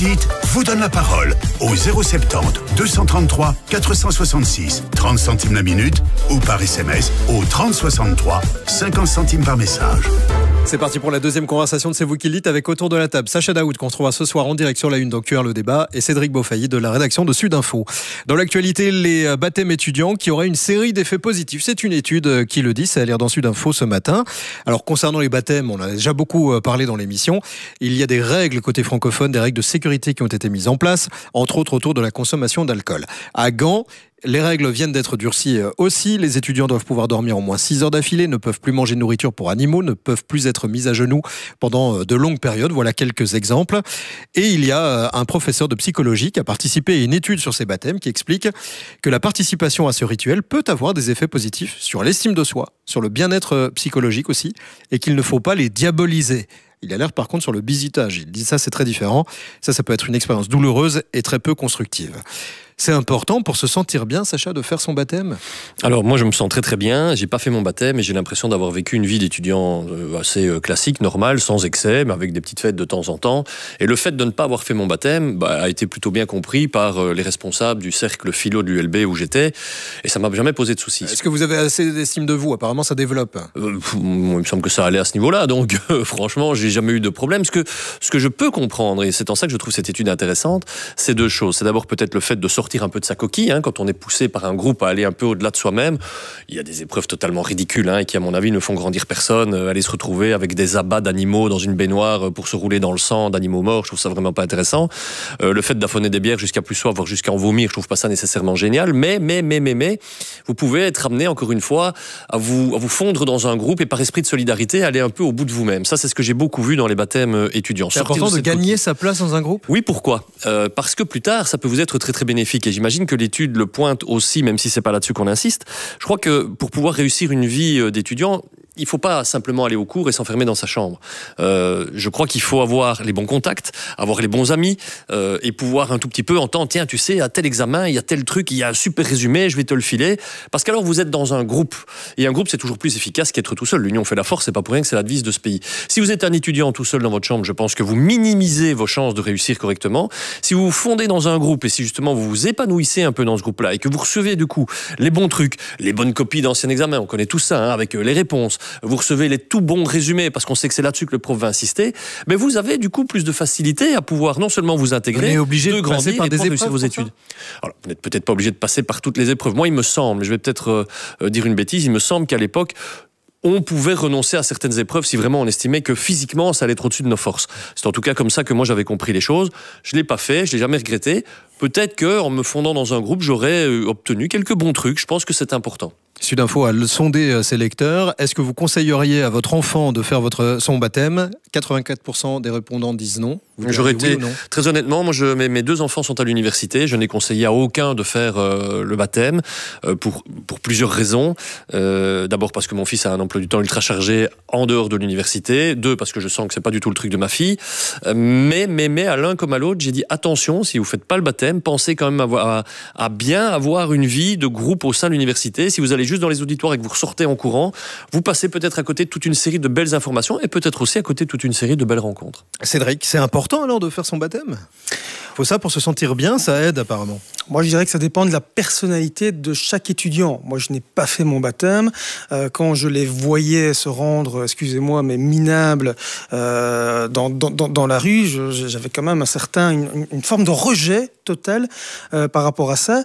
Dites, vous donne la parole au 070 233 466, 30 centimes la minute, ou par SMS au 3063, 50 centimes par message. C'est parti pour la deuxième conversation de C'est vous qui le dites avec autour de la table Sacha Daoud qu'on retrouvera ce soir en direct sur la Une dans QR Le Débat et Cédric Beaufailly de la rédaction de Sud Info. Dans l'actualité, les baptêmes étudiants qui auraient une série d'effets positifs. C'est une étude qui le dit, c'est à lire dans Sud Info ce matin. Alors concernant les baptêmes, on en a déjà beaucoup parlé dans l'émission. Il y a des règles côté francophone, des règles de sécurité qui ont été mises en place, entre autres autour de la consommation d'alcool. À Gand, les règles viennent d'être durcies aussi. Les étudiants doivent pouvoir dormir au moins 6 heures d'affilée, ne peuvent plus manger de nourriture pour animaux, ne peuvent plus être mis à genoux pendant de longues périodes. Voilà quelques exemples. Et il y a un professeur de psychologie qui a participé à une étude sur ces baptêmes qui explique que la participation à ce rituel peut avoir des effets positifs sur l'estime de soi, sur le bien-être psychologique aussi, et qu'il ne faut pas les diaboliser. Il alerte par contre sur le bizutage. Il dit ça, c'est très différent. Ça peut être une expérience douloureuse et très peu constructive. C'est important pour se sentir bien, Sacha, de faire son baptême ? Alors moi je me sens très très bien, j'ai pas fait mon baptême et j'ai l'impression d'avoir vécu une vie d'étudiant assez classique, normale, sans excès, mais avec des petites fêtes de temps en temps. Et le fait de ne pas avoir fait mon baptême a été plutôt bien compris par les responsables du cercle philo de l'ULB où j'étais, et ça m'a jamais posé de soucis. Est-ce que vous avez assez d'estime de vous ? Apparemment ça développe. Il me semble que ça allait à ce niveau-là, donc franchement j'ai jamais eu de problème. Ce que je peux comprendre, et c'est en ça que je trouve cette étude intéressante, c'est deux choses. C'est d'abord peut-être le fait de sortir un peu de sa coquille, quand on est poussé par un groupe à aller un peu au-delà de soi-même. Il y a des épreuves totalement ridicules et qui, à mon avis, ne font grandir personne. Aller se retrouver avec des abats d'animaux dans une baignoire pour se rouler dans le sang d'animaux morts, je trouve ça vraiment pas intéressant. Le fait d'affonner des bières jusqu'à plus soif, voire jusqu'à en vomir, je trouve pas ça nécessairement génial. Mais, vous pouvez être amené, encore une fois, à vous fondre dans un groupe et par esprit de solidarité, aller un peu au bout de vous-même. Ça, c'est ce que j'ai beaucoup vu dans les baptêmes étudiants. C'est important de gagner sa place dans un groupe ? Oui, pourquoi ? Parce que plus tard, ça peut vous être très très bénéfique. Et j'imagine que l'étude le pointe aussi, même si c'est pas là-dessus qu'on insiste. Je crois que pour pouvoir réussir une vie d'étudiant, il ne faut pas simplement aller au cours et s'enfermer dans sa chambre. Je crois qu'il faut avoir les bons contacts, avoir les bons amis et pouvoir un tout petit peu entendre, tiens, tu sais, à tel examen, il y a tel truc, il y a un super résumé, je vais te le filer. Parce qu'alors, vous êtes dans un groupe. Et un groupe, c'est toujours plus efficace qu'être tout seul. L'union fait la force, c'est pas pour rien que c'est la devise de ce pays. Si vous êtes un étudiant tout seul dans votre chambre, je pense que vous minimisez vos chances de réussir correctement. Si vous vous fondez dans un groupe et si justement vous vous épanouissez un peu dans ce groupe-là et que vous recevez du coup les bons trucs, les bonnes copies d'anciens examens, on connaît tout ça, avec les réponses, vous recevez les tout bons résumés parce qu'on sait que c'est là-dessus que le prof va insister, mais vous avez du coup plus de facilité à pouvoir non seulement vous intégrer, on est obligé de grandir passer par des réussir épreuves vos études. Alors, vous n'êtes peut-être pas obligé de passer par toutes les épreuves. Moi, il me semble, je vais peut-être dire une bêtise, il me semble qu'à l'époque, on pouvait renoncer à certaines épreuves si vraiment on estimait que physiquement ça allait être au-dessus de nos forces. C'est en tout cas comme ça que moi j'avais compris les choses. Je l'ai pas fait, je l'ai jamais regretté. Peut-être qu'en me fondant dans un groupe, j'aurais obtenu quelques bons trucs. Je pense que c'est important. Sud Info a sondé ses lecteurs. Est-ce que vous conseilleriez à votre enfant de faire son baptême ? 84% des répondants disent non. J'aurais été, très honnêtement, moi mes deux enfants sont à l'université. Je n'ai conseillé à aucun de faire le baptême pour plusieurs raisons. D'abord parce que mon fils a un emploi du temps ultra chargé en dehors de l'université. 2, parce que je sens que c'est pas du tout le truc de ma fille. Mais à l'un comme à l'autre, j'ai dit attention, si vous faites pas le baptême, pensez quand même à bien avoir une vie de groupe au sein de l'université. Si vous allez juste dans les auditoires et que vous ressortez en courant, vous passez peut-être à côté de toute une série de belles informations et peut-être aussi à côté de toute une série de belles rencontres. Cédric, c'est important alors de faire son baptême ? Faut ça pour se sentir bien, ça aide apparemment. Moi je dirais que ça dépend de la personnalité de chaque étudiant. Moi je n'ai pas fait mon baptême. Quand je les voyais se rendre, excusez-moi, mais minables dans la rue, j'avais quand même une forme de rejet total par rapport à ça.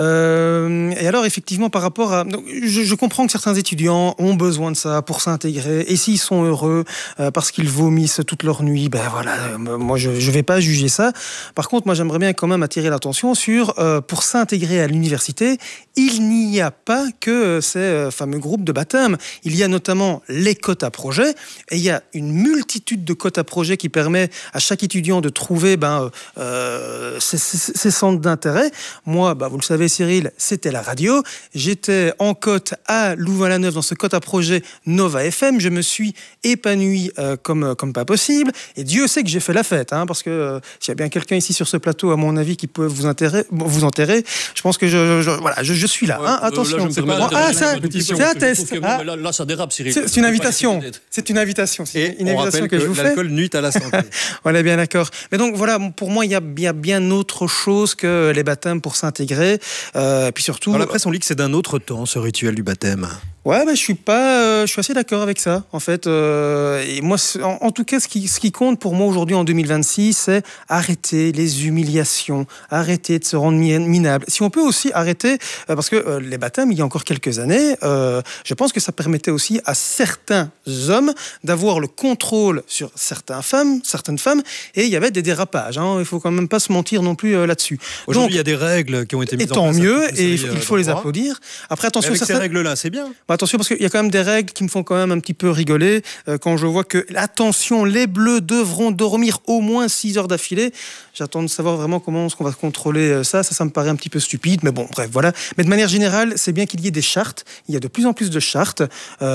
Et alors effectivement par rapport à... Donc, je comprends que certains étudiants ont besoin de ça pour s'intégrer, et s'ils sont heureux parce qu'ils vomissent toute leur nuit, ben voilà, moi je vais pas juger ça. Par contre, moi j'aimerais bien quand même attirer l'attention sur pour s'intégrer à l'université, il n'y a pas que ces fameux groupes de baptême. Il y a notamment les quotas projets, et il y a une multitude de quotas projets qui permet à chaque étudiant de trouver ses centres d'intérêt. Moi, vous le savez Cyril, c'était la radio. J'étais en cote à Louvain-la-Neuve dans ce quota projet Nova FM. Je me suis épanoui comme pas possible. Et Dieu sait que j'ai fait la fête, parce que s'il y a bien quelqu'un ici sur ce plateau, à mon avis, qui peut vous vous enterrer. Je pense que je suis là. Hein, attention. C'est un test. Là, ça dérape, Cyril. C'est une invitation. C'est une invitation. Et une invitation que je vous fais. L'alcool nuit à la santé. On est bien d'accord. Mais donc voilà, pour moi, il y a bien autre chose que les baptêmes pour s'intégrer. Et puis surtout. Dans la presse, on lit que c'est d'un autre temps, ce rituel du baptême. Ouais, je suis assez d'accord avec ça, en fait. Et moi, en tout cas, ce qui compte pour moi aujourd'hui en 2026, c'est arrêter les humiliations, arrêter de se rendre minable. Si on peut aussi arrêter, parce que les baptêmes, il y a encore quelques années, je pense que ça permettait aussi à certains hommes d'avoir le contrôle sur certaines femmes, et il y avait des dérapages. Hein, il faut quand même pas se mentir non plus là-dessus. Aujourd'hui, il y a des règles qui ont été mises en place. Et tant mieux, et il faut les applaudir. Après, attention, avec ces règles-là, c'est bien. Attention, parce qu'il y a quand même des règles qui me font quand même un petit peu rigoler quand je vois que, attention, les bleus devront dormir au moins 6 heures d'affilée. J'attends de savoir vraiment comment est-ce qu'on va contrôler ça. Ça me paraît un petit peu stupide, mais bon, bref, voilà. Mais de manière générale, c'est bien qu'il y ait des chartes. Il y a de plus en plus de chartes,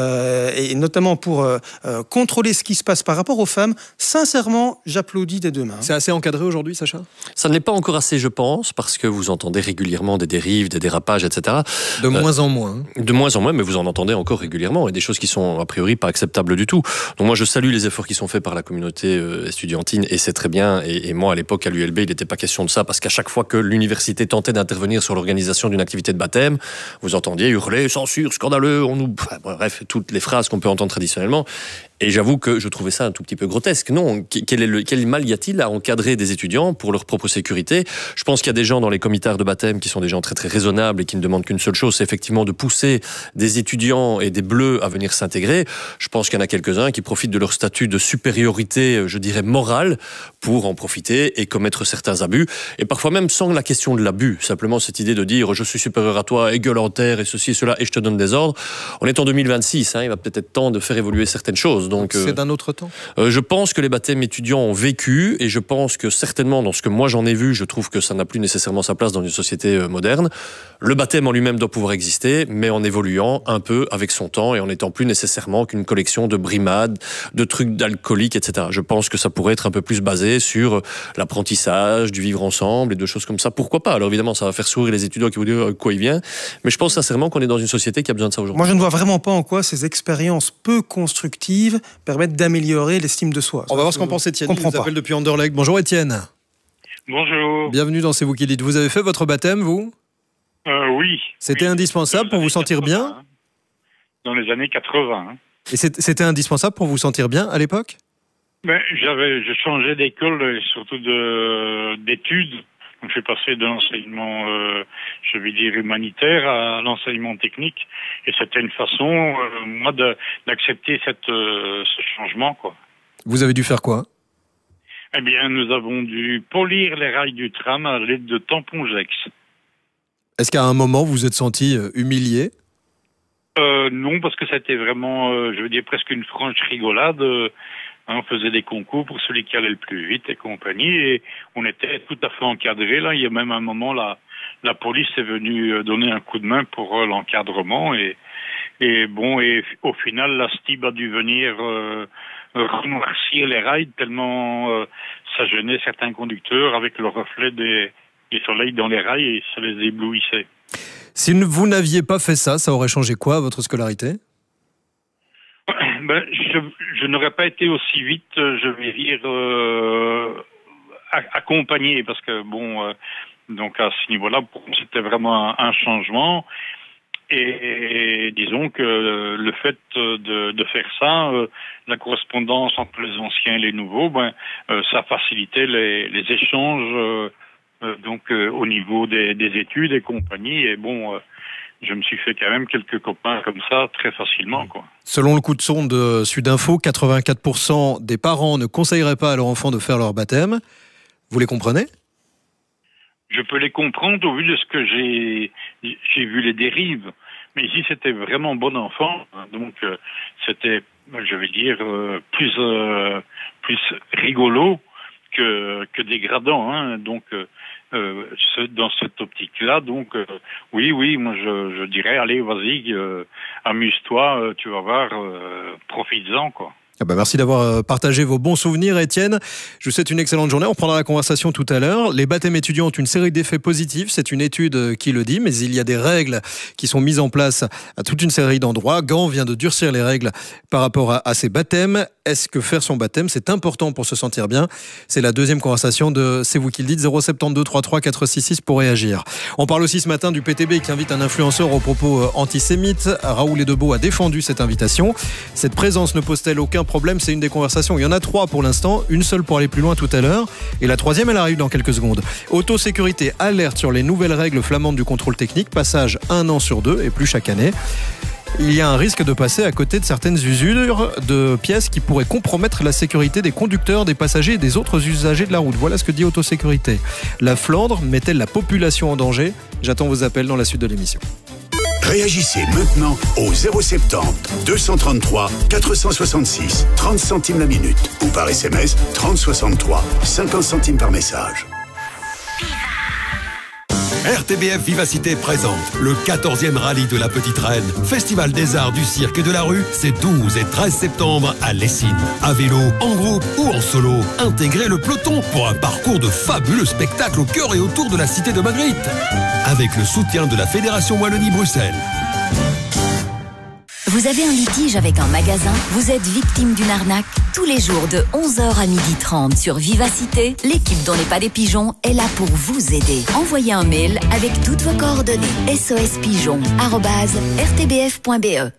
et notamment pour contrôler ce qui se passe par rapport aux femmes. Sincèrement, j'applaudis des deux mains. C'est assez encadré aujourd'hui, Sacha ? Ça ne l'est pas encore assez, je pense, parce que vous entendez régulièrement des dérives, des dérapages, etc. De moins en moins. De moins en moins, mais vous en entendez encore régulièrement, et des choses qui sont a priori pas acceptables du tout. Donc moi, je salue les efforts qui sont faits par la communauté estudiantine, et c'est très bien. Et moi, à l'époque, à l'ULB, il n'était pas question de ça, parce qu'à chaque fois que l'université tentait d'intervenir sur l'organisation d'une activité de baptême, vous entendiez hurler, censure, scandaleux, bref, toutes les phrases qu'on peut entendre traditionnellement. Et j'avoue que je trouvais ça un tout petit peu grotesque. Non, quel mal y a-t-il à encadrer des étudiants pour leur propre sécurité ? Je pense qu'il y a des gens dans les comitards de baptême qui sont des gens très très raisonnables et qui ne demandent qu'une seule chose, c'est effectivement de pousser des étudiants et des bleus à venir s'intégrer. Je pense qu'il y en a quelques-uns qui profitent de leur statut de supériorité, je dirais morale, pour en profiter et commettre certains abus. Et parfois même sans la question de l'abus, simplement cette idée de dire je suis supérieur à toi et gueule en terre et ceci et cela et je te donne des ordres. On est en 2026, il va peut-être être temps de faire évoluer certaines choses. Donc, c'est d'un autre temps. Je pense que les baptêmes étudiants ont vécu, et je pense que certainement, dans ce que moi j'en ai vu, je trouve que ça n'a plus nécessairement sa place dans une société moderne. Le baptême en lui-même doit pouvoir exister, mais en évoluant un peu avec son temps et en n'étant plus nécessairement qu'une collection de brimades, de trucs d'alcooliques, etc. Je pense que ça pourrait être un peu plus basé sur l'apprentissage, du vivre ensemble et de choses comme ça. Pourquoi pas ? Alors évidemment, ça va faire sourire les étudiants qui vous disent quoi il vient, mais je pense sincèrement qu'on est dans une société qui a besoin de ça aujourd'hui. Moi, je ne vois vraiment pas en quoi ces expériences peu constructives permettent d'améliorer l'estime de soi. On va voir ce qu'en pense Étienne. Il nous appelle depuis Anderlecht. Bonjour Étienne. Bonjour. Bienvenue dans C'est vous qui dites. Vous avez fait votre baptême, vous ? Oui. C'était indispensable pour vous sentir 80, bien ? Dans les années 80. Et c'était indispensable pour vous sentir bien à l'époque ? Je changeais d'école et surtout d'études. Donc, je suis passé de l'enseignement, je vais dire, humanitaire à l'enseignement technique. Et c'était une façon, moi, d'accepter ce changement, quoi. Vous avez dû faire quoi ? Eh bien, nous avons dû polir les rails du tram à l'aide de tampons Jex. Est-ce qu'à un moment, vous vous êtes senti humilié ? Non, parce que c'était vraiment, je veux dire, presque une franche rigolade. On faisait des concours pour celui qui allait le plus vite et compagnie, et on était tout à fait encadrés. Là, il y a même un moment, la police est venue donner un coup de main pour l'encadrement, et au final, la STIB a dû venir renoircir les rails tellement ça gênait certains conducteurs avec le reflet des soleils dans les rails, et ça les éblouissait. Si vous n'aviez pas fait ça, ça aurait changé quoi à votre scolarité ? Je n'aurais pas été aussi vite, je vais dire, accompagné, parce que donc à ce niveau-là, pour moi, c'était vraiment un changement. Et disons que le fait de faire ça, la correspondance entre les anciens et les nouveaux, ça facilitait les échanges au niveau des études et compagnie. Et je me suis fait quand même quelques copains comme ça très facilement, quoi. Selon le coup de sonde de Sudinfo, 84% des parents ne conseilleraient pas à leur enfant de faire leur baptême. Vous les comprenez ? Je peux les comprendre au vu de ce que j'ai vu les dérives. Mais ici, c'était vraiment bon enfant. Donc, c'était, je vais dire, plus rigolo que dégradant. Hein. Donc, dans cette optique-là, donc, oui, moi, je dirais, allez, vas-y, amuse-toi, tu vas voir, profites-en, quoi. Merci d'avoir partagé vos bons souvenirs, Étienne. Je vous souhaite une excellente journée. On reprendra la conversation tout à l'heure. Les baptêmes étudiants ont une série d'effets positifs. C'est une étude qui le dit, mais il y a des règles qui sont mises en place à toute une série d'endroits. Gand vient de durcir les règles par rapport à ces baptêmes. Est-ce que faire son baptême, c'est important pour se sentir bien? C'est la deuxième conversation de C'est vous qui le dites, 072 33 466 pour réagir. On parle aussi ce matin du PTB qui invite un influenceur aux propos antisémites. Raoul Edebo a défendu cette invitation. Cette présence ne pose-t-elle aucun problème? C'est une des conversations. Il y en a 3 pour l'instant, une seule pour aller plus loin tout à l'heure. Et la 3e, elle arrive dans quelques secondes. Autosécurité, alerte sur les nouvelles règles flamandes du contrôle technique. Passage 1 an sur 2 et plus chaque année. Il y a un risque de passer à côté de certaines usures de pièces qui pourraient compromettre la sécurité des conducteurs, des passagers et des autres usagers de la route. Voilà ce que dit Autosécurité. La Flandre met-elle la population en danger? J'attends vos appels dans la suite de l'émission. Réagissez maintenant au 070 233 466 30 centimes la minute ou par SMS 3063 50 centimes par message. RTBF Vivacité présente le 14e rallye de la Petite Reine. Festival des arts, du cirque et de la rue, c'est 12 et 13 septembre à Lessines. À vélo, en groupe ou en solo, intégrez le peloton pour un parcours de fabuleux spectacles au cœur et autour de la cité de Magritte. Avec le soutien de la Fédération Wallonie-Bruxelles. Vous avez un litige avec un magasin? Vous êtes victime d'une arnaque? Tous les jours de 11h à 12h30 sur Vivacité, l'équipe dont n'est pas des pigeons est là pour vous aider. Envoyez un mail avec toutes vos coordonnées. sospigeon@rtbf.be.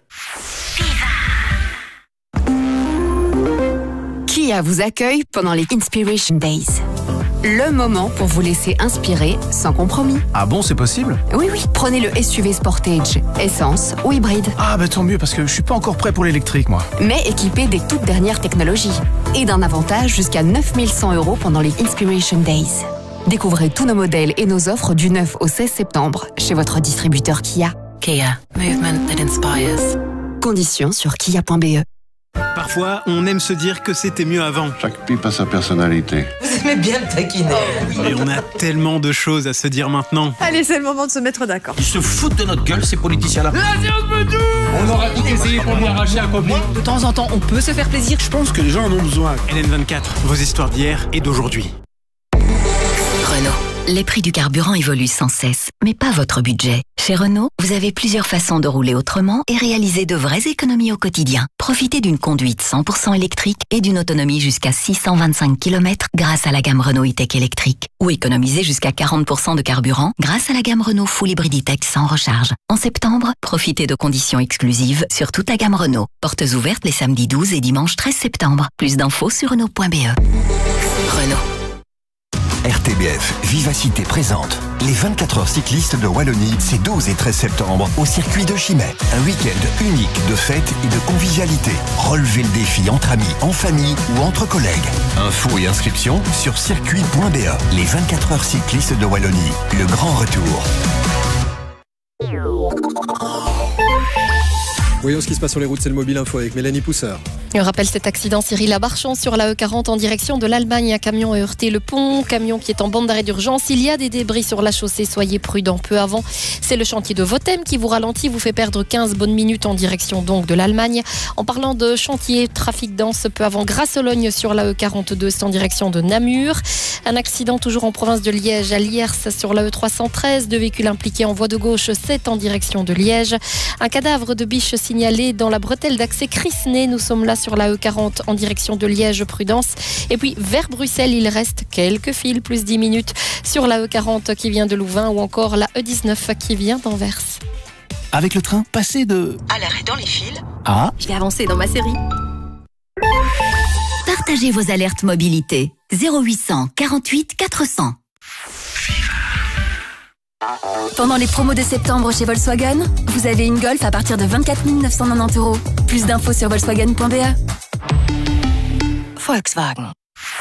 Kia vous accueille pendant les Inspiration Days. Le moment pour vous laisser inspirer sans compromis. Ah bon, c'est possible? Oui, prenez le SUV Sportage, essence ou hybride. Ah tant mieux, parce que je suis pas encore prêt pour l'électrique, moi. Mais équipé des toutes dernières technologies. Et d'un avantage jusqu'à 9100 € pendant les Inspiration Days. Découvrez tous nos modèles et nos offres du 9 au 16 septembre chez votre distributeur Kia. Kia, movement that inspires. Conditions sur kia.be. Parfois, on aime se dire que c'était mieux avant. Chaque pipe a sa personnalité. Vous aimez bien le taquiner. Et on a tellement de choses à se dire maintenant. Allez, c'est le moment de se mettre d'accord. Ils se foutent de notre gueule, ces politiciens-là. La science me tue. On aura tout essayé pour lui arracher un copain. De temps en temps, on peut se faire plaisir. Je pense que les gens en ont besoin. LN24, vos histoires d'hier et d'aujourd'hui. Renault. Les prix du carburant évoluent sans cesse, mais pas votre budget. Chez Renault, vous avez plusieurs façons de rouler autrement et réaliser de vraies économies au quotidien. Profitez d'une conduite 100% électrique et d'une autonomie jusqu'à 625 km grâce à la gamme Renault E-Tech électrique. Ou économisez jusqu'à 40% de carburant grâce à la gamme Renault Full Hybrid E-Tech sans recharge. En septembre, profitez de conditions exclusives sur toute la gamme Renault. Portes ouvertes les samedis 12 et dimanche 13 septembre. Plus d'infos sur Renault.be. Renault. RTBF Vivacité présente les 24 heures cyclistes de Wallonie, ces 12 et 13 septembre au circuit de Chimay. Un week-end unique de fête et de convivialité. Relevez le défi entre amis, en famille ou entre collègues. Infos et inscriptions sur circuit.be. Les 24 heures cyclistes de Wallonie, le grand retour. Voyons ce qui se passe sur les routes, c'est le Mobile Info avec Mélanie Pousseur. On rappelle cet accident Cyril Abarchamp sur la E40 en direction de l'Allemagne. Un camion a heurté le pont, camion qui est en bande d'arrêt d'urgence. Il y a des débris sur la chaussée, soyez prudents. Peu avant, c'est le chantier de Votem qui vous ralentit, vous fait perdre 15 bonnes minutes en direction donc de l'Allemagne. En parlant de chantier, trafic dense peu avant Grasselogne sur la E42, c'est en direction de Namur. Un accident toujours en province de Liège à Liers sur la E313. 2 véhicules impliqués en voie de gauche, 7 en direction de Liège. Un cadavre de biche signalé dans la bretelle d'accès Crisnay. Nous sommes là sur la E40 en direction de Liège, prudence. Et puis vers Bruxelles, il reste quelques fils, plus 10 minutes sur la E40 qui vient de Louvain ou encore la E19 qui vient d'Anvers. Avec le train, passer de... À l'arrêt dans les fils. Ah. Je vais avancer dans ma série. Partagez vos alertes mobilité. 0800 48 400. Pendant les promos de septembre chez Volkswagen, vous avez une Golf à partir de 24 990 €. Plus d'infos sur Volkswagen.be. Volkswagen.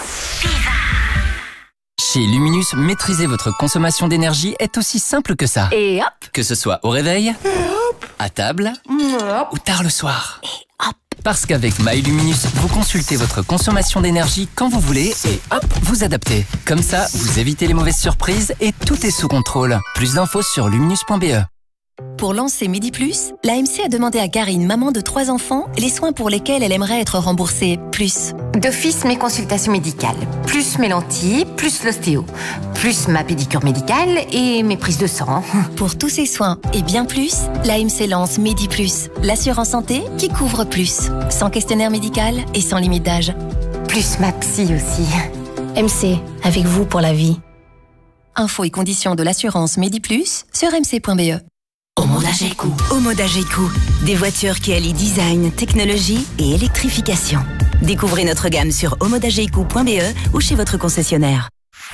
Chez Luminus, maîtriser votre consommation d'énergie est aussi simple que ça. Et hop. Que ce soit au réveil, à table ou tard le soir. Et hop. Parce qu'avec MyLuminus, vous consultez votre consommation d'énergie quand vous voulez et hop, vous adaptez. Comme ça, vous évitez les mauvaises surprises et tout est sous contrôle. Plus d'infos sur luminus.be. Pour lancer Midi Plus, l'AMC a demandé à Karine, maman de 3 enfants, les soins pour lesquels elle aimerait être remboursée plus. D'office, mes consultations médicales, plus mes lentilles, plus l'ostéo, plus ma pédicure médicale et mes prises de sang. Pour tous ces soins et bien plus, l'AMC lance Midi Plus, l'assurance santé qui couvre plus. Sans questionnaire médical et sans limite d'âge. Plus ma psy aussi. MC, avec vous pour la vie. Infos et conditions de l'assurance Midi Plus sur mc.be. Omodageco, des voitures qui allient design, technologie et électrification. Découvrez notre gamme sur omodageco.be ou chez votre concessionnaire.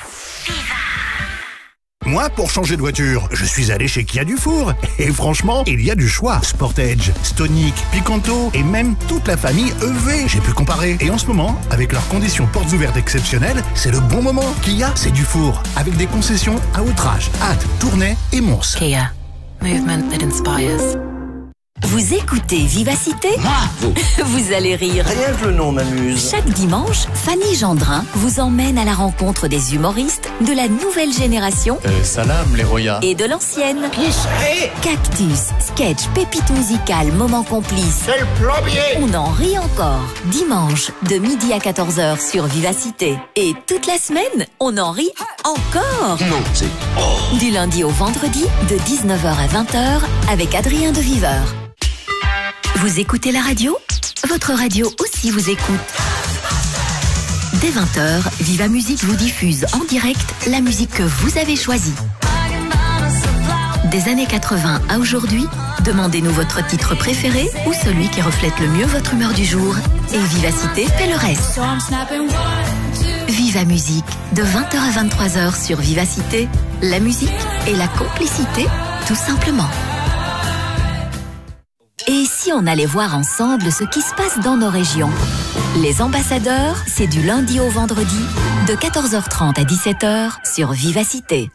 Moi, pour changer de voiture, je suis allé chez Kia Dufour. Et franchement, il y a du choix. Sportage, Stonic, Picanto et même toute la famille EV. J'ai pu comparer. Et en ce moment, avec leurs conditions portes ouvertes exceptionnelles, c'est le bon moment. Kia, c'est Dufour. Avec des concessions à Outrage, Hâte, Tournai et Mons. Kia. Movement that inspires. Vous écoutez Vivacité ? Vous allez rire. Rien que le nom m'amuse. Chaque dimanche, Fanny Gendrin vous emmène à la rencontre des humoristes de la nouvelle génération Salam les Roya et de l'ancienne. Qui serait ? Cactus, sketch, pépite musicale, moment complice. C'est le plombier. On en rit encore. Dimanche, de midi à 14h sur Vivacité. Et toute la semaine, on en rit encore. Non, c'est... Oh. Du lundi au vendredi, de 19h à 20h, avec Adrien de Viveur. Vous écoutez la radio ? Votre radio aussi vous écoute. Dès 20h, Viva Musique vous diffuse en direct la musique que vous avez choisie. Des années 80 à aujourd'hui, demandez-nous votre titre préféré ou celui qui reflète le mieux votre humeur du jour. Et Vivacité fait le reste. Viva Musique, de 20h à 23h sur Vivacité, la musique et la complicité, tout simplement. Et si on allait voir ensemble ce qui se passe dans nos régions ? Les ambassadeurs, c'est du lundi au vendredi, de 14h30 à 17h sur Vivacité.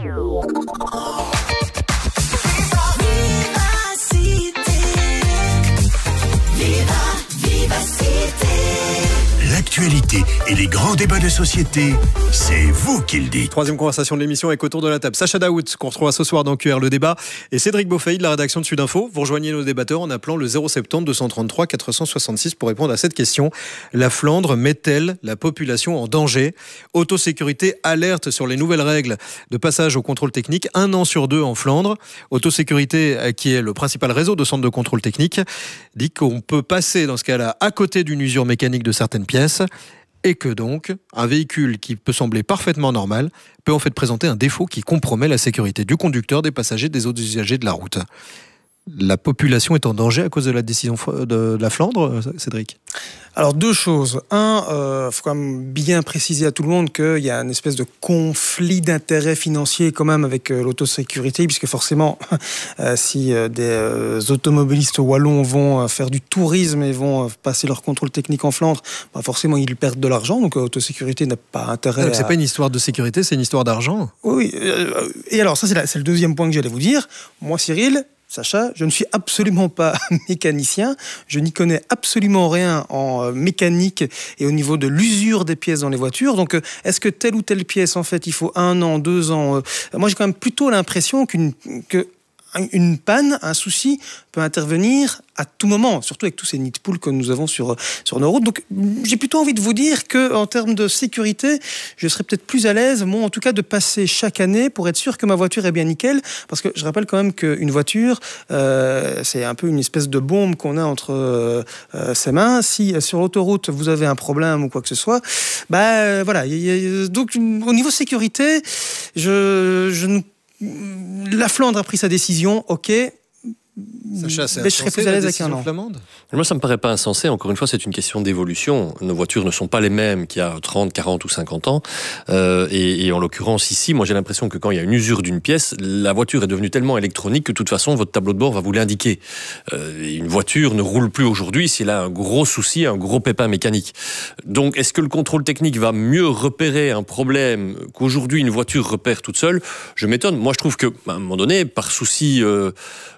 L'actualité et les grands débats de société, c'est vous qui le dites. Troisième conversation de l'émission avec autour de la table Sacha Daoud, qu'on retrouvera ce soir dans QR Le Débat, et Cédric Beaufailly de la rédaction de Sudinfo. Vous rejoignez nos débatteurs en appelant le 070 233 466 pour répondre à cette question. La Flandre met-elle la population en danger ? Autosécurité alerte sur les nouvelles règles de passage au contrôle technique 1 an sur 2 en Flandre. Autosécurité, qui est le principal réseau de centres de contrôle technique, dit qu'on peut passer dans ce cas-là à côté d'une usure mécanique de certaines pièces, et que donc un véhicule qui peut sembler parfaitement normal peut en fait présenter un défaut qui compromet la sécurité du conducteur, des passagers, des autres usagers de la route. La population est en danger à cause de la décision de la Flandre, Cédric ? Alors, deux choses. Faut quand même bien préciser à tout le monde qu'il y a une espèce de conflit d'intérêts financiers quand même avec l'autosécurité, puisque forcément, si des automobilistes wallons vont faire du tourisme et vont passer leur contrôle technique en Flandre, bah forcément ils perdent de l'argent, donc l'autosécurité n'a pas intérêt. C'est pas une histoire de sécurité, c'est une histoire d'argent. Oui. Et alors ça, c'est le deuxième point que j'allais vous dire. Moi, Cyril, Sacha, je ne suis absolument pas mécanicien, je n'y connais absolument rien en mécanique et au niveau de l'usure des pièces dans les voitures. Donc, est-ce que telle ou telle pièce, en fait, il faut 1 an, 2 ans Moi, j'ai quand même plutôt l'impression qu'une panne, un souci peut intervenir à tout moment, surtout avec tous ces nids de poules que nous avons sur nos routes. Donc, j'ai plutôt envie de vous dire qu'en termes de sécurité, je serais peut-être plus à l'aise, moi en tout cas, de passer chaque année pour être sûr que ma voiture est bien nickel. Parce que je rappelle quand même qu'une voiture, c'est un peu une espèce de bombe qu'on a entre ses mains. Si sur l'autoroute, vous avez un problème ou quoi que ce soit, bah voilà. Donc, au niveau sécurité, la Flandre a pris sa décision, ok. Sacha, c'est mais je serais plus à l'aise avec un an. Moi, ça me paraît pas insensé. Encore une fois, c'est une question d'évolution. Nos voitures ne sont pas les mêmes qu'il y a 30, 40 ou 50 ans. Et en l'occurrence, ici, moi, j'ai l'impression que quand il y a une usure d'une pièce, la voiture est devenue tellement électronique que de toute façon, votre tableau de bord va vous l'indiquer. Une voiture ne roule plus aujourd'hui si elle a un gros souci, un gros pépin mécanique. Donc, est-ce que le contrôle technique va mieux repérer un problème qu'aujourd'hui une voiture repère toute seule ? Je m'étonne. Moi, je trouve que, à un moment donné, par souci, je dirais,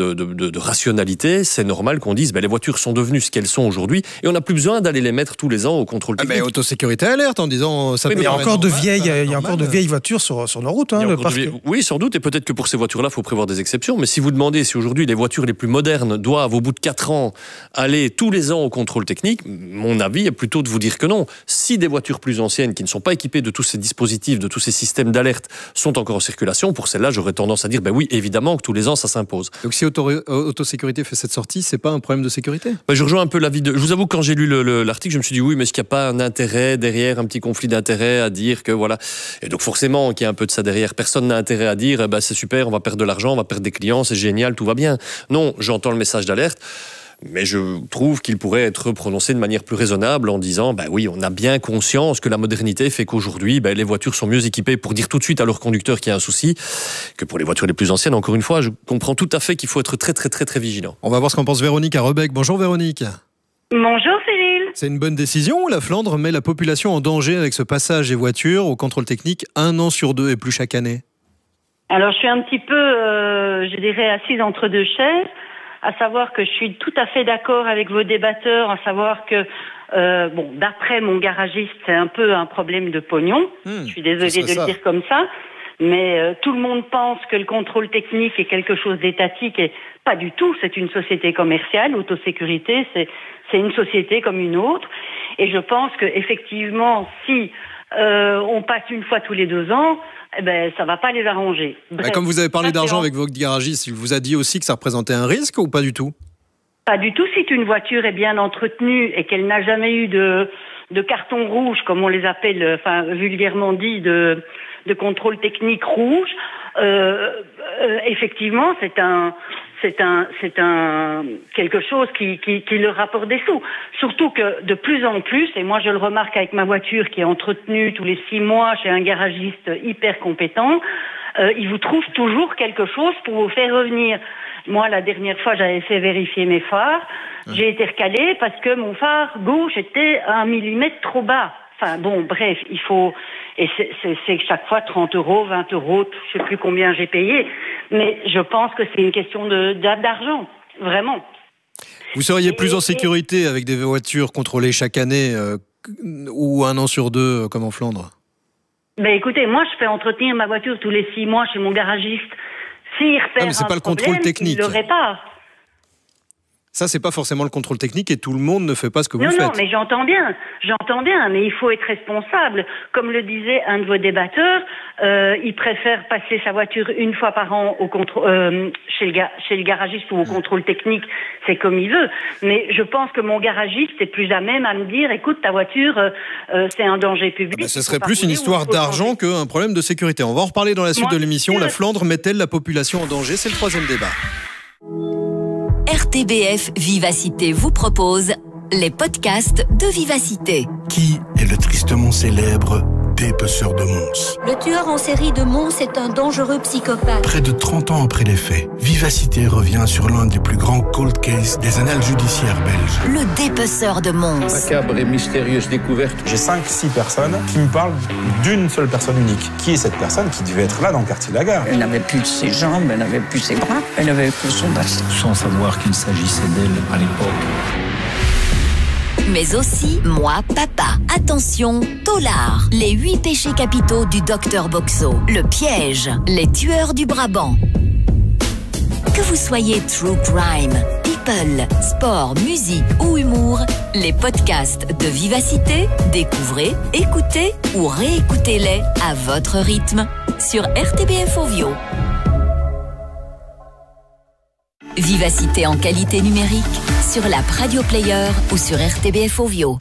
de rationalité, c'est normal qu'on dise les voitures sont devenues ce qu'elles sont aujourd'hui et on n'a plus besoin d'aller les mettre tous les ans au contrôle technique. Mais autosécurité alerte en disant ça. Oui, mais il y a encore de vieilles voitures sur nos routes. Oui, sans doute, et peut-être que pour ces voitures-là, il faut prévoir des exceptions. Mais si vous demandez si aujourd'hui les voitures les plus modernes doivent, au bout de 4 ans, aller tous les ans au contrôle technique, mon avis est plutôt de vous dire que non. Si des voitures plus anciennes qui ne sont pas équipées de tous ces dispositifs, de tous ces systèmes d'alerte sont encore en circulation, pour celles-là, j'aurais tendance à dire oui, évidemment que tous les ans, ça s'impose. Donc si Autosécurité fait cette sortie, c'est pas un problème de sécurité ? Je rejoins un peu l'avis de... Je vous avoue que quand j'ai lu l'article, je me suis dit oui, mais est-ce qu'il n'y a pas un intérêt derrière, un petit conflit d'intérêt à dire que voilà. Et donc forcément qu'il y a un peu de ça derrière. Personne n'a intérêt à dire c'est super, on va perdre de l'argent, on va perdre des clients, c'est génial, tout va bien. Non, j'entends le message d'alerte. Mais je trouve qu'il pourrait être prononcé de manière plus raisonnable en disant oui, on a bien conscience que la modernité fait qu'aujourd'hui, les voitures sont mieux équipées pour dire tout de suite à leur conducteur qu'il y a un souci que pour les voitures les plus anciennes. Encore une fois, je comprends tout à fait qu'il faut être très, très, très, très vigilant. On va voir ce qu'en pense Véronique à Rebec. Bonjour Véronique. Bonjour Cyril. C'est une bonne décision. La Flandre met la population en danger avec ce passage des voitures au contrôle technique 1 an sur 2 et plus chaque année. Alors je suis un petit peu, je dirais, assise entre deux chaises. À savoir que je suis tout à fait d'accord avec vos débatteurs, à savoir que, d'après mon garagiste, c'est un peu un problème de pognon. Je suis désolée de le dire comme ça. Mais tout le monde pense que le contrôle technique est quelque chose d'étatique et pas du tout. C'est une société commerciale. Autosécurité, c'est une société comme une autre. Et je pense que effectivement, si on passe une fois tous les 2 ans, ça va pas les arranger. Bref, comme vous avez parlé d'argent avec votre garagiste, il vous a dit aussi que ça représentait un risque ou pas du tout ? Pas du tout. Si une voiture est bien entretenue et qu'elle n'a jamais eu de carton rouge, comme on les appelle, vulgairement dit, de contrôle technique rouge, effectivement, c'est quelque chose qui leur rapporte des sous. Surtout que de plus en plus, et moi je le remarque avec ma voiture qui est entretenue tous les 6 mois chez un garagiste hyper compétent, il vous trouve toujours quelque chose pour vous faire revenir. Moi, la dernière fois, j'avais fait vérifier mes phares. J'ai été recalée parce que mon phare gauche était 1 millimètre trop bas. Bref, il faut... Et c'est chaque fois 30 €, 20 €, je sais plus combien j'ai payé. Mais je pense que c'est une question d'argent, vraiment. Vous seriez plus en sécurité avec des voitures contrôlées chaque année ou 1 an sur 2 comme en Flandre ? Écoutez, moi je fais entretenir ma voiture tous les 6 mois chez mon garagiste. S'il repère mais c'est pas le contrôle technique. Il le répare. Ça, c'est pas forcément le contrôle technique et tout le monde ne fait pas ce que vous faites. Non, mais j'entends bien, mais il faut être responsable. Comme le disait un de vos débatteurs, il préfère passer sa voiture 1 fois par an au chez le garagiste ou au contrôle technique, c'est comme il veut. Mais je pense que mon garagiste est plus à même à me dire, écoute, ta voiture, c'est un danger public. Ce serait plus une histoire d'argent qu'un problème de sécurité. On va en reparler dans la suite de l'émission. La Flandre met-elle la population en danger ? C'est le 3e débat. RTBF Vivacité vous propose les podcasts de Vivacité. Qui est le tristement célèbre dépeceur de Mons? Le tueur en série de Mons est un dangereux psychopathe. Près de 30 ans après les faits, Vivacité revient sur l'un des plus grands cold cases des annales judiciaires belges. Le dépeceur de Mons. Macabre et mystérieuse découverte. J'ai 5-6 personnes qui me parlent d'une seule personne unique. Qui est cette personne qui devait être là dans le quartier de la Gare? Elle n'avait plus ses jambes, elle n'avait plus ses bras, elle avait que son bassin. Sans savoir qu'il s'agissait d'elle à l'époque. Mais aussi Moi, Papa. Attention, Tolard. Les 8 péchés capitaux du docteur Boxo. Le piège. Les tueurs du Brabant. Que vous soyez true crime, people, sport, musique ou humour, les podcasts de Vivacité, découvrez, écoutez ou réécoutez-les à votre rythme sur RTBF Ovio. Vivacité en qualité numérique sur l'app Radio Player ou sur RTBF Ovio.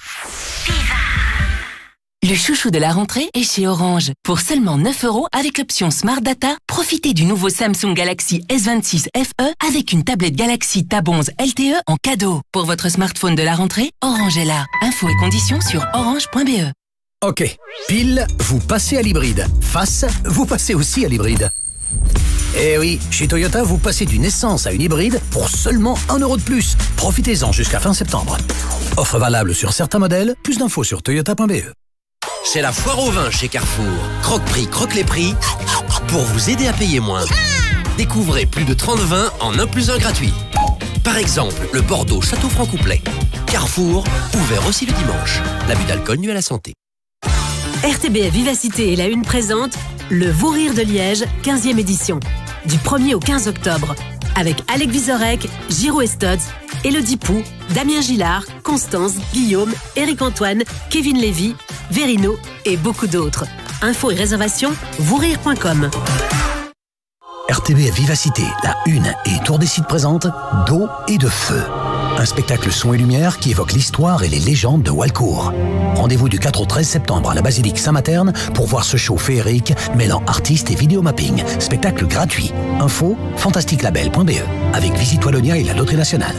Le chouchou de la rentrée est chez Orange. Pour seulement 9 € avec l'option Smart Data, profitez du nouveau Samsung Galaxy S26 FE avec une tablette Galaxy Tab 11 LTE en cadeau. Pour votre smartphone de la rentrée, Orange est là. Infos et conditions sur orange.be. Ok, pile, vous passez à l'hybride. Face, vous passez aussi à l'hybride. Eh oui, chez Toyota, vous passez d'une essence à une hybride pour seulement 1 € de plus. Profitez-en jusqu'à fin septembre. Offre valable sur certains modèles. Plus d'infos sur toyota.be. C'est la foire au vin chez Carrefour. Croque-prix, croque les prix pour vous aider à payer moins. Découvrez plus de 30 vins en 1 + 1 gratuit. Par exemple, le Bordeaux Château-Franc-Couplet. Carrefour, ouvert aussi le dimanche. L'abus d'alcool nuit à la santé. RTBF Vivacité et la Une présente le Vous Rire de Liège, 15e édition. Du 1er au 15 octobre. Avec Alec Vizorek, Giro Estotz, Élodie Pou, Damien Gillard, Constance, Guillaume, Éric-Antoine, Kevin Lévy, Verino et beaucoup d'autres. Infos et réservations, vousrire.com. RTBF Vivacité, la Une et Tour des Sites présente d'eau et de feu. Un spectacle son et lumière qui évoque l'histoire et les légendes de Walcourt. Rendez-vous du 4 au 13 septembre à la basilique Saint-Materne pour voir ce show féerique mêlant artistes et vidéomapping. Spectacle gratuit. Info fantasticlabel.be avec Visite Wallonia et la Loterie Nationale.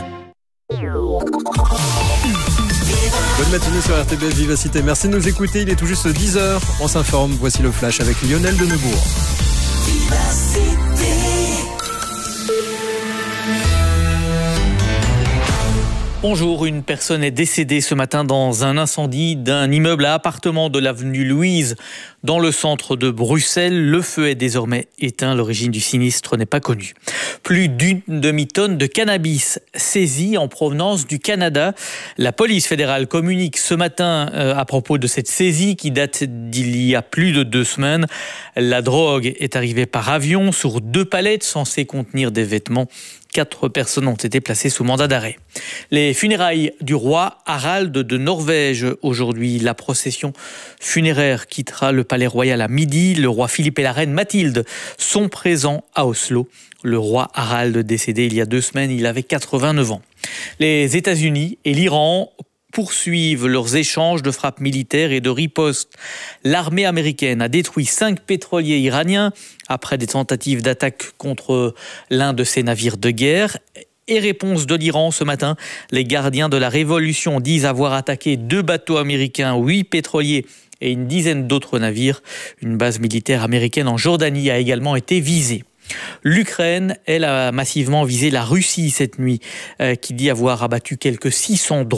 Bonne matinée sur RTBF Vivacité. Merci de nous écouter. Il est tout juste 10h. On s'informe. Voici le flash avec Lionel de Neubourg. Bonjour, une personne est décédée ce matin dans un incendie d'un immeuble à appartements de l'avenue Louise dans le centre de Bruxelles. Le feu est désormais éteint, l'origine du sinistre n'est pas connue. Plus d'une demi-tonne de cannabis saisie en provenance du Canada. La police fédérale communique ce matin à propos de cette saisie qui date d'il y a plus de 2 semaines. La drogue est arrivée par avion sur 2 palettes censées contenir des vêtements. 4 personnes ont été placées sous mandat d'arrêt. Les funérailles du roi Harald de Norvège aujourd'hui. La procession funéraire quittera le palais royal à midi. Le roi Philippe et la reine Mathilde sont présents à Oslo. Le roi Harald décédé il y a 2 semaines, il avait 89 ans. Les États-Unis et l'Iran poursuivent leurs échanges de frappes militaires et de ripostes. L'armée américaine a détruit 5 pétroliers iraniens après des tentatives d'attaque contre l'un de ses navires de guerre. Et réponse de l'Iran ce matin, les gardiens de la révolution disent avoir attaqué 2 bateaux américains, 8 pétroliers et une dizaine d'autres navires. Une base militaire américaine en Jordanie a également été visée. L'Ukraine, elle, a massivement visé la Russie cette nuit, qui dit avoir abattu quelques 600 drones.